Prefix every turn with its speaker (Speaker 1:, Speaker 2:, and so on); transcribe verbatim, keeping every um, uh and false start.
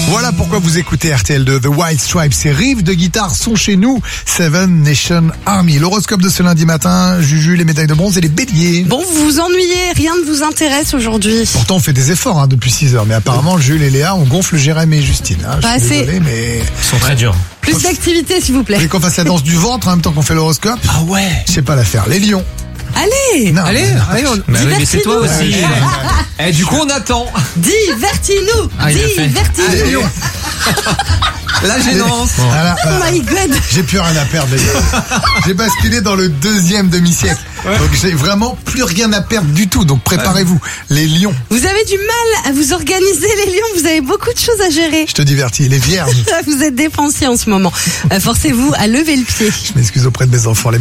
Speaker 1: Voilà pourquoi vous écoutez R T L deux, The White Stripes. Ces riffs de guitare sont chez nous. Seven Nation Army. L'horoscope de ce lundi matin, Juju, les médailles de bronze et les béliers.
Speaker 2: Bon, vous vous ennuyez, rien ne vous intéresse aujourd'hui.
Speaker 1: Pourtant, on fait des efforts hein, depuis six heures. Mais apparemment, Jules et Léa, on gonfle Jérémy et Justine. Hein.
Speaker 2: Pas
Speaker 1: Je suis
Speaker 2: assez.
Speaker 1: désolé, mais...
Speaker 3: Ils sont très durs.
Speaker 2: Plus d'activité, s'il vous plaît.
Speaker 1: Et qu'on fasse la danse du ventre en même temps qu'on fait l'horoscope.
Speaker 3: Ah ouais.
Speaker 1: Je sais pas la faire. Les lions.
Speaker 2: Allez,
Speaker 1: Non,
Speaker 3: Allez,
Speaker 1: mais-
Speaker 3: allez, on... bah oui, mais c'est toi aussi. Eh, du coup, on attend.
Speaker 2: divertis-nous,
Speaker 3: Ah, il a fait.
Speaker 2: divertis-nous.
Speaker 1: Les lions.
Speaker 3: La gênance.
Speaker 1: Voilà,
Speaker 2: Oh
Speaker 1: voilà.
Speaker 2: my god.
Speaker 1: J'ai plus rien à perdre, les gars. J'ai basculé dans le deuxième demi-siècle. Donc j'ai vraiment plus rien à perdre du tout. Donc préparez-vous. Les lions.
Speaker 2: Vous avez du mal à vous organiser, les lions, vous avez beaucoup de choses à gérer.
Speaker 1: Je te divertis. Les vierges.
Speaker 2: Vous êtes dépensiers en ce moment. Euh, Forcez-vous à lever le pied.
Speaker 1: Je m'excuse auprès de mes enfants. Les